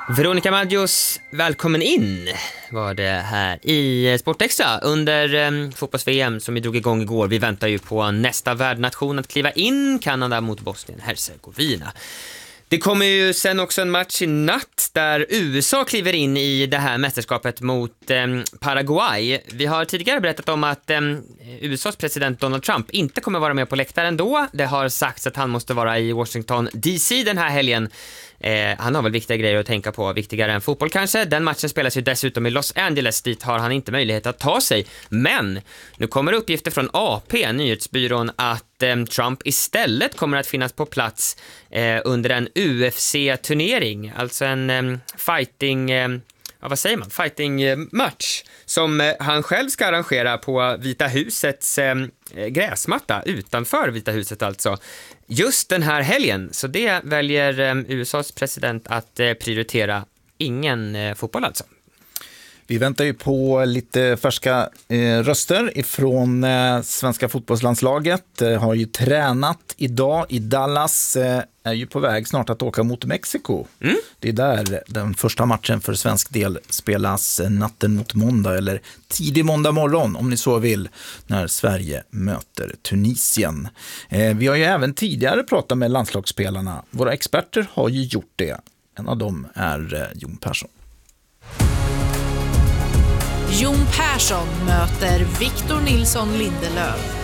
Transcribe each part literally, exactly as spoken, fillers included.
Veronica Maggios, välkommen in var det här i Sportextra under eh, fotbolls-V M som vi drog igång igår. Vi väntar ju på nästa värdnation att kliva in, Kanada mot Bosnien-Hercegovina. Det kommer ju sen också en match i natt där U S A kliver in i det här mästerskapet mot eh, Paraguay. Vi har tidigare berättat om att eh, U S A:s president Donald Trump inte kommer vara med på läktaren då. Det har sagts att han måste vara i Washington D C den här helgen. Eh, han har väl viktiga grejer att tänka på, viktigare än fotboll kanske. Den matchen spelas ju dessutom i Los Angeles, dit har han inte möjlighet att ta sig. Men nu kommer uppgifter från A P, nyhetsbyrån, att eh, Trump istället kommer att finnas på plats eh, under en U F C-turnering, alltså en eh, fighting... Eh, Ja, vad säger man? Fighting-match som eh, han själv ska arrangera på Vita husets eh, gräsmatta utanför Vita huset alltså. Just den här helgen. Så det väljer eh, U S A:s president att eh, prioritera. Ingen eh, fotboll alltså. Vi väntar ju på lite färska eh, röster ifrån eh, svenska fotbollslandslaget. Eh, har ju tränat idag i Dallas. Eh, är ju på väg snart att åka mot Mexiko. Mm. Det är där den första matchen för svensk del spelas natten mot måndag eller tidig måndag morgon om ni så vill, när Sverige möter Tunisien. Eh, vi har ju även tidigare pratat med landslagsspelarna. Våra experter har ju gjort det. En av dem är eh, Jon Persson. Jon Persson möter Victor Nilsson Lindelöf.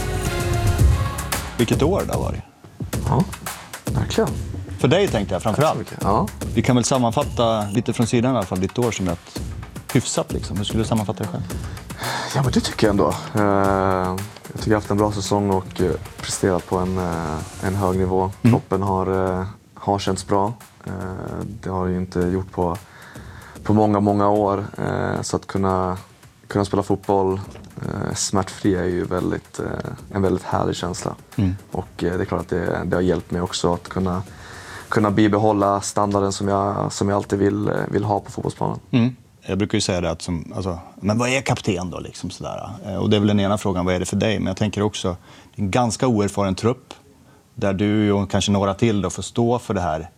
Vilket år det var det? Ja, verkligen. För dig tänkte jag framförallt. Ja. Vi kan väl sammanfatta lite från sidan i alla fall ditt år som ett hyfsat liksom. Hur skulle du sammanfatta det själv? Ja, men det tycker jag ändå. Jag tycker jag har haft en bra säsong och presterat på en, en hög nivå. Mm. Kroppen har, har känts bra. Det har ju inte gjort på, på många, många år. Så att kunna... Kunna spela fotboll eh, smärtfri är ju väldigt, eh, en väldigt härlig känsla. Mm. Och eh, det är klart att det, det har hjälpt mig också att kunna, kunna bibehålla standarden som jag, som jag alltid vill, vill ha på fotbollsplanen. Mm. Jag brukar ju säga det att som, alltså, men vad är kapten då? Liksom sådär. Och det är väl den ena frågan, vad är det för dig? Men jag tänker också, det är en ganska oerfaren trupp där du och kanske några till då får stå för det här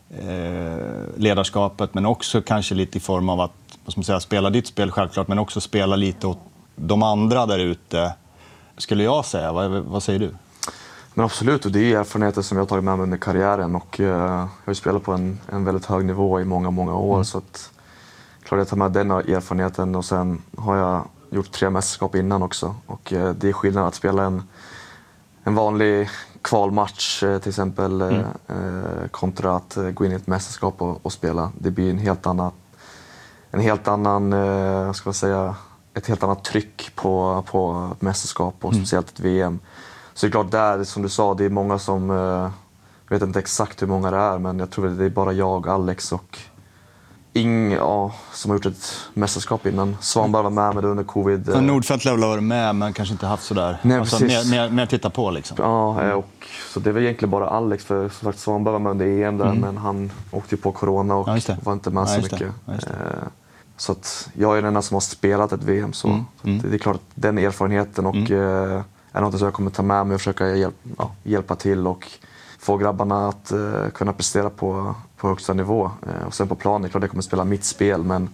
eh, ledarskapet, men också kanske lite i form av att vad ska man säga, spela ditt spel självklart, men också spela lite åt de andra där ute, skulle jag säga. Vad, vad säger du? Men absolut, och det är erfarenheter som jag har tagit med mig under karriären och uh, jag har ju spelat på en, en väldigt hög nivå i många, många år. Mm. Så att klart jag tar med den erfarenheten och sen har jag gjort tre mästerskap innan också. Och uh, det är skillnad att spela en, en vanlig kvalmatch uh, till exempel mm. uh, kontra att uh, gå in i ett mästerskap och, och spela. Det blir en helt annan En helt annan, eh, ska jag säga, ett helt annat tryck på, på ett mästerskap och mm. speciellt ett V M. Så det är klart där, som du sa, det är många som, eh, jag vet inte exakt hur många det är, men jag tror att det är bara jag, Alex och Ing ja, som har gjort ett mästerskap innan. Svanberg var med med det under covid. Ja, Nordfeldt har varit med, men kanske inte haft sådär. Nej, alltså, precis. Mer, mer, mer titta på liksom. Ja, mm. och så det var egentligen bara Alex, för som sagt Svanberg var med under E M där, mm. men han åkte ju på corona och ja, var inte med ja, så mycket. Det. Det. Så att jag är den enda som har spelat ett V M, så, mm. så det, det är klart att den erfarenheten och mm. eh, är något som jag kommer ta med mig och försöka hjälp, ja, hjälpa till och få grabbarna att eh, kunna prestera på, på högsta nivå. Eh, och sen på planen, klart jag kommer spela mitt spel, men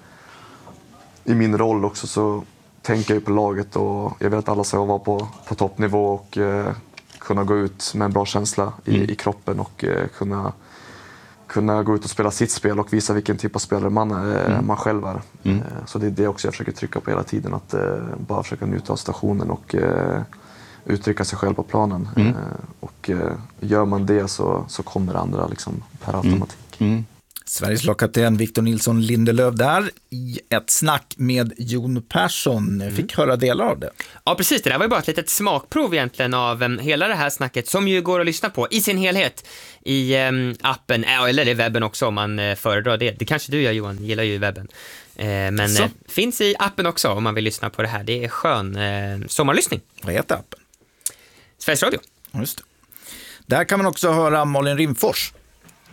i min roll också så tänker jag på laget och jag vill att alla ska vara på, på toppnivå och eh, kunna gå ut med en bra känsla i, mm. i kroppen och eh, kunna kunna gå ut och spela sitt spel och visa vilken typ av spelare man, är, mm. man själv är. Mm. Så det är det också jag försöker trycka på hela tiden, att eh, bara försöka njuta av stationen och eh, uttrycka sig själv på planen. Mm. Eh, och eh, gör man det så, så kommer det andra liksom per automatik. Mm. Mm. Sveriges lagkapten Victor Nilsson Lindelöf där i ett snack med Jon Persson. Mm. Fick höra delar av det. Ja, precis. Det där var ju bara ett litet smakprov egentligen av um, hela det här snacket som ju går att lyssna på i sin helhet i um, appen, äh, eller i webben också om man uh, föredrar det. Det kanske du gör, Johan, gillar ju webben. Uh, men uh, finns i appen också om man vill lyssna på det här. Det är skön uh, sommarlyssning. Vad heter appen? Sveriges Radio. Just det. Där kan man också höra Malin Rimfors.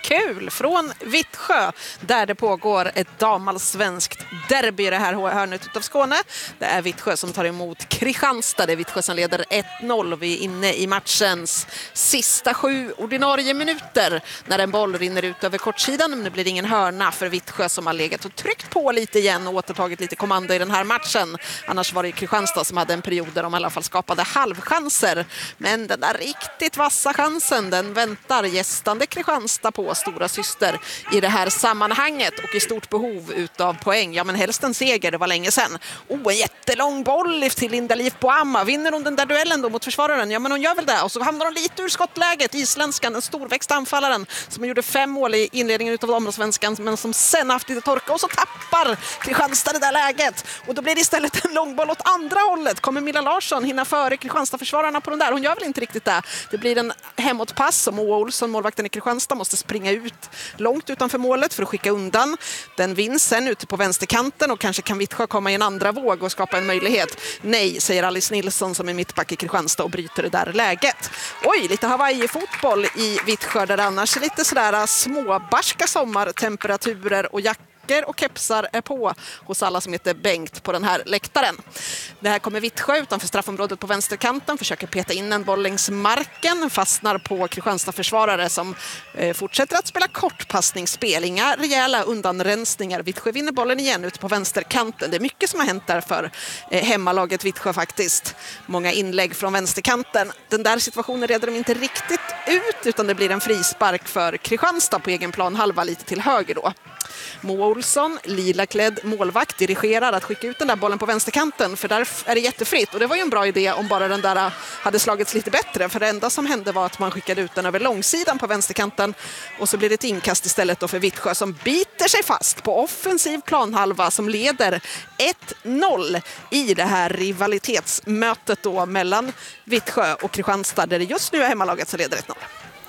kul från Vittsjö där det pågår ett damallsvenskt derby i det här hörnet utav Skåne. Det är Vittsjö som tar emot Kristianstad. Det är Vittsjö som leder ett noll. Vi är inne i matchens sista sju ordinarie minuter när en boll rinner ut över kortsidan. Men det blir ingen hörna för Vittsjö som har legat och tryckt på lite igen och återtagit lite kommando i den här matchen. Annars var det Kristianstad som hade en period där de i alla fall skapade halvchanser. Men den där riktigt vassa chansen, den väntar gästande Kristianstad på, stora syster i det här sammanhanget och i stort behov utav poäng. Ja, men helst en seger, det var länge sedan. Oh, en jättelång boll till Linda Liv Boamma. Vinner hon den där duellen då mot försvararen? Ja, men hon gör väl det. Och så hamnar hon lite ur skottläget. Isländskan, den storväxta anfallaren som gjorde fem mål i inledningen utav damallsvenskan men som sen haft lite torka och så tappar Kristianstad det där läget. Och då blir det istället en lång boll åt andra hållet. Kommer Milla Larsson hinna före Kristianstad-försvararna på den där? Hon gör väl inte riktigt det. Det blir en hemåtpass som Moa Olsson, målvakten i Kristianstad, måste springa ut långt utanför målet för att skicka undan. Den vinns sen ute på vänsterkanten och kanske kan Vittsjö komma i en andra våg och skapa en möjlighet. Nej, säger Alice Nilsson som är mittback i Kristianstad och bryter det där läget. Oj, lite Hawaii-fotboll i Vittsjö där annars lite sådär småbarska sommartemperaturer och jackor och kepsar är på hos alla som heter Bengt på den här läktaren. Det här kommer Vittsjö utanför straffområdet på vänsterkanten, försöker peta in en boll längs marken, fastnar på Kristianstad-försvarare som eh, fortsätter att spela kortpassningsspel. Inga rejäla undanrensningar. Vittsjö vinner bollen igen ute på vänsterkanten. Det är mycket som har hänt där för eh, hemmalaget Vittsjö faktiskt. Många inlägg från vänsterkanten. Den där situationen reder de inte riktigt ut utan det blir en frispark för Kristianstad på egen plan, halva lite till höger då. Moa Olsson, lilaklädd målvakt, dirigerar att skicka ut den där bollen på vänsterkanten för där är det jättefritt och det var ju en bra idé om bara den där hade slagits lite bättre för det enda som hände var att man skickade ut den över långsidan på vänsterkanten och så blir det ett inkast istället då för Vittsjö som biter sig fast på offensiv planhalva som leder ett noll i det här rivalitetsmötet då mellan Vittsjö och Kristianstad där det just nu är hemmalaget som leder ett noll.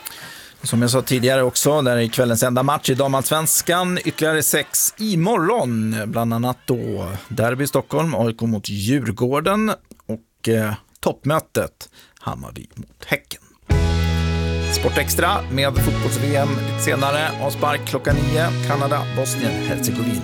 Som jag sa tidigare också, där är kvällens enda match i damallsvenskan. Ytterligare sex imorgon, bland annat då derby i Stockholm, A I K mot Djurgården och eh, toppmötet Hammarby mot Häcken. Sportextra med fotbolls-V M lite senare, avspark klockan nio, Kanada, Bosnien, Herzegovina.